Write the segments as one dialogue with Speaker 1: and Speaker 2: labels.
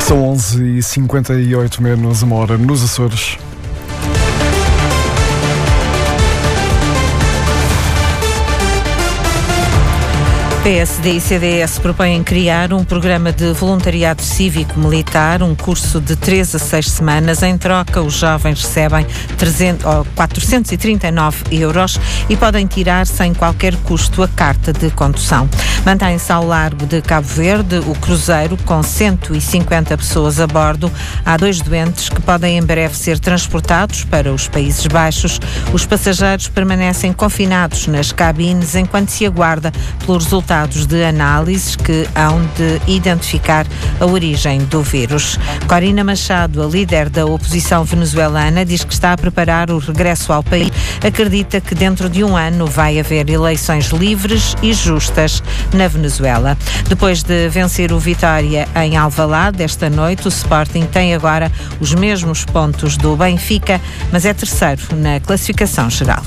Speaker 1: São 11h58, menos uma hora nos Açores.
Speaker 2: PSD e CDS propõem criar um programa de voluntariado cívico-militar, um curso de 3 a 6 semanas. Em troca, os jovens recebem 439 euros e podem tirar sem qualquer custo a carta de condução. Mantém-se ao largo de Cabo Verde o cruzeiro com 150 pessoas a bordo. Há 2 doentes que podem em breve ser transportados para os Países Baixos. Os passageiros permanecem confinados nas cabines enquanto se aguarda pelos resultados de análises que hão de identificar a origem do vírus. Corina Machado, a líder da oposição venezuelana, diz que está a preparar o regresso ao país. Acredita que dentro de um ano vai haver eleições livres e justas na Venezuela. Depois de vencer o Vitória em Alvalade esta noite, o Sporting tem agora os mesmos pontos do Benfica, mas é terceiro na classificação geral.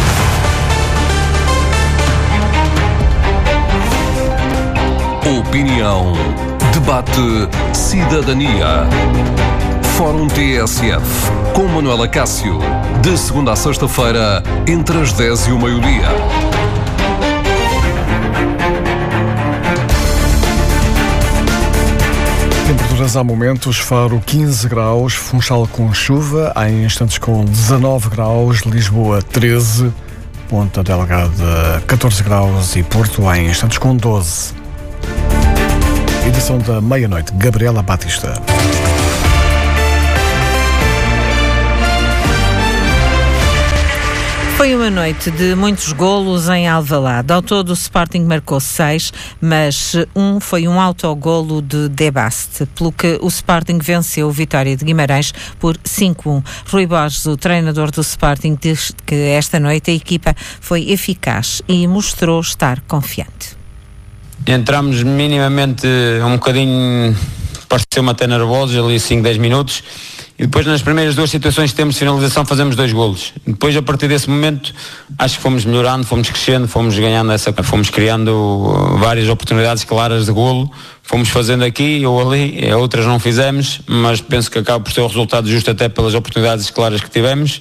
Speaker 3: Opinião, debate, cidadania. Fórum TSF, com Manuela Cássio, de segunda a sexta-feira, entre as 10 e o meio-dia.
Speaker 1: Temperaturas há momentos: Faro 15 graus, Funchal com chuva, há instantes com 19 graus, Lisboa 13, Ponta Delgada 14 graus e Porto há instantes com 12. Edição da meia-noite, Gabriela Batista.
Speaker 2: Foi uma noite de muitos golos em Alvalade. Ao todo o Sporting marcou 6, mas foi um autogolo de Debaste, pelo que o Sporting venceu o Vitória de Guimarães por 5-1. Rui Borges, o treinador do Sporting, diz que esta noite a equipa foi eficaz e mostrou estar confiante.
Speaker 4: Entramos minimamente um bocadinho, pareceu-me até nervosos, ali 5-10 minutos, e depois nas primeiras 2 situações que temos de finalização fazemos 2 golos. Depois, a partir desse momento, acho que fomos melhorando, fomos crescendo, fomos ganhando fomos criando várias oportunidades claras de golo, fomos fazendo aqui ou ali, outras não fizemos, mas penso que acaba por ter o resultado justo até pelas oportunidades claras que tivemos.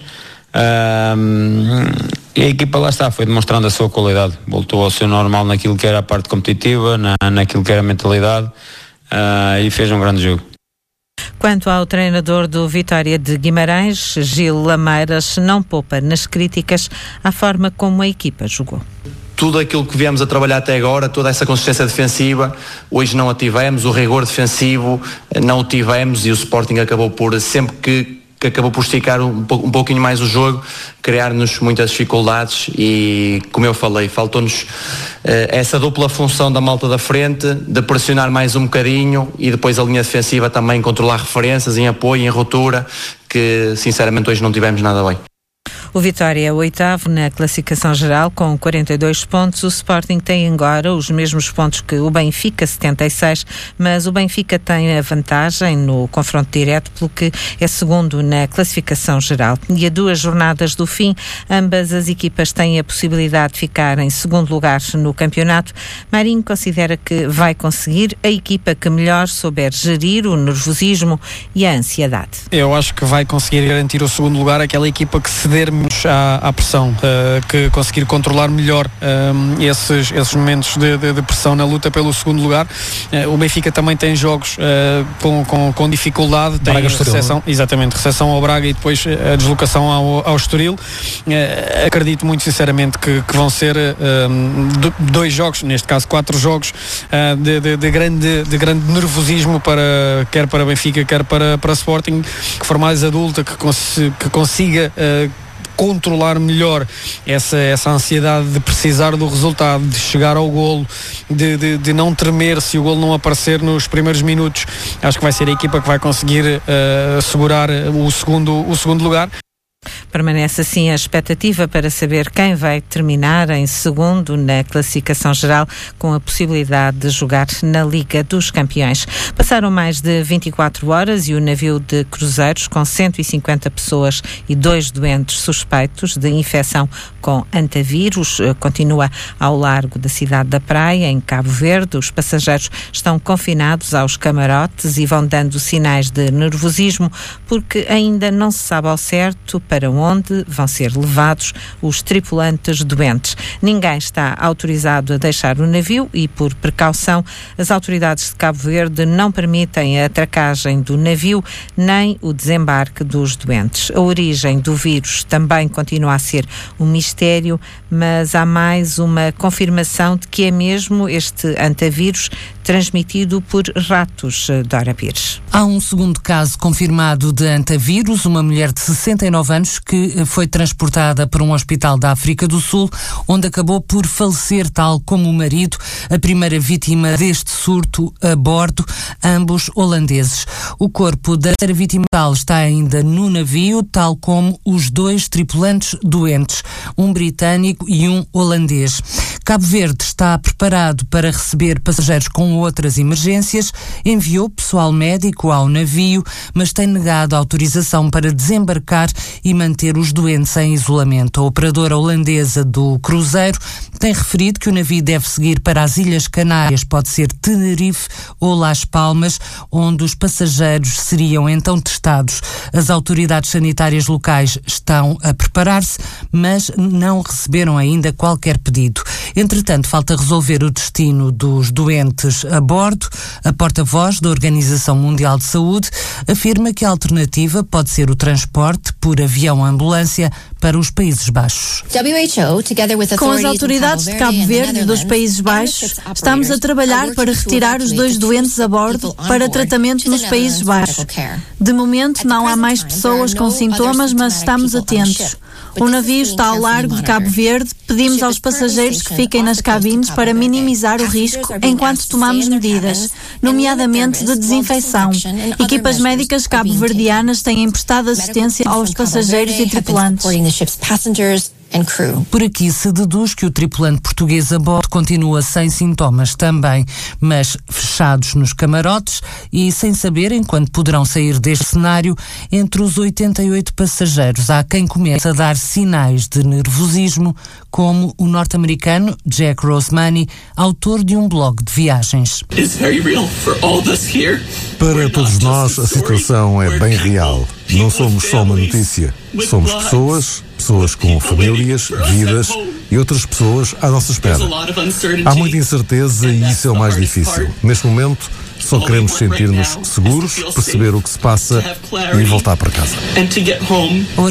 Speaker 4: E a equipa lá está, foi demonstrando a sua qualidade, voltou ao seu normal naquilo que era a parte competitiva, naquilo que era a mentalidade, e fez um grande jogo.
Speaker 2: Quanto ao treinador do Vitória de Guimarães, Gil Lameiras, não poupa nas críticas à forma como a equipa jogou.
Speaker 5: Tudo aquilo que viemos a trabalhar até agora, toda essa consistência defensiva, hoje não a tivemos, o rigor defensivo não o tivemos, e o Sporting acabou por, sempre que acabou por esticar um pouquinho mais o jogo, criar-nos muitas dificuldades, e como eu falei, faltou-nos essa dupla função da malta da frente, de pressionar mais um bocadinho, e depois a linha defensiva também controlar referências em apoio, em ruptura, que sinceramente hoje não tivemos nada bem.
Speaker 2: O Vitória é o 8º na classificação geral com 42 pontos. O Sporting tem agora os mesmos pontos que o Benfica, 76, mas o Benfica tem a vantagem no confronto direto, pelo que é segundo na classificação geral. E a 2 jornadas do fim, ambas as equipas têm a possibilidade de ficar em segundo lugar no campeonato. Marinho considera que vai conseguir a equipa que melhor souber gerir o nervosismo e a ansiedade.
Speaker 6: Eu acho que vai conseguir garantir o segundo lugar aquela equipa que ceder à pressão, que conseguir controlar melhor esses momentos de pressão na luta pelo segundo lugar. O Benfica também tem jogos com dificuldade, tem recepção ao Braga e depois a deslocação ao Estoril. Acredito muito sinceramente que vão ser 2 jogos, neste caso 4 jogos de grande nervosismo, quer para Benfica, quer para Sporting, que for mais adulta, que consiga controlar melhor essa ansiedade de precisar do resultado, de chegar ao golo, de não tremer se o golo não aparecer nos primeiros minutos. Acho que vai ser a equipa que vai conseguir segurar o segundo lugar.
Speaker 2: Permanece assim a expectativa para saber quem vai terminar em segundo na classificação geral, com a possibilidade de jogar na Liga dos Campeões. Passaram mais de 24 horas e o navio de cruzeiros, com 150 pessoas e 2 doentes suspeitos de infecção com antavírus, continua ao largo da cidade da Praia, em Cabo Verde. Os passageiros estão confinados aos camarotes e vão dando sinais de nervosismo, porque ainda não se sabe ao certo para onde vão ser levados os tripulantes doentes. Ninguém está autorizado a deixar o navio e, por precaução, as autoridades de Cabo Verde não permitem a atracagem do navio nem o desembarque dos doentes. A origem do vírus também continua a ser um mistério, mas há mais uma confirmação de que é mesmo este antavírus transmitido por ratos. Dora Pires.
Speaker 7: Há um segundo caso confirmado de antavírus, uma mulher de 69 anos que foi transportada para um hospital da África do Sul, onde acabou por falecer, tal como o marido, a primeira vítima deste surto a bordo, ambos holandeses. O corpo da terceira vítima está ainda no navio, tal como os 2 tripulantes doentes, um britânico e um holandês. Cabo Verde está preparado para receber passageiros com outras emergências, enviou pessoal médico ao navio, mas tem negado a autorização para desembarcar e manter os doentes em isolamento. A operadora holandesa do cruzeiro tem referido que o navio deve seguir para as Ilhas Canárias, pode ser Tenerife ou Las Palmas, onde os passageiros seriam então testados. As autoridades sanitárias locais estão a preparar-se, mas não receberam ainda qualquer pedido. Entretanto, falta resolver o destino dos doentes a bordo. A porta-voz da Organização Mundial de Saúde afirma que a alternativa pode ser o transporte por avião-ambulância para os Países Baixos.
Speaker 8: Com as autoridades de Cabo Verde e dos Países Baixos, estamos a trabalhar para retirar os 2 doentes a bordo para tratamento nos Países Baixos. De momento, não há mais pessoas com sintomas, mas estamos atentos. O navio está ao largo de Cabo Verde. Pedimos aos passageiros que fiquem nas cabines para minimizar o risco enquanto tomamos medidas, nomeadamente de desinfecção. Equipas médicas cabo-verdianas têm prestado assistência aos passageiros e tripulantes.
Speaker 7: Por aqui se deduz que o tripulante português a bordo continua sem sintomas também, mas fechados nos camarotes e sem saberem quando poderão sair deste cenário. Entre os 88 passageiros há quem comece a dar sinais de nervosismo, como o norte-americano Jack Rosemani, autor de um blog de viagens.
Speaker 9: Para todos nós, a situação é bem real. Não somos só uma notícia. Somos pessoas com famílias, vidas e outras pessoas à nossa espera. Há muita incerteza e isso é o mais difícil. Neste momento, só queremos sentir-nos seguros, perceber o que se passa e voltar para casa.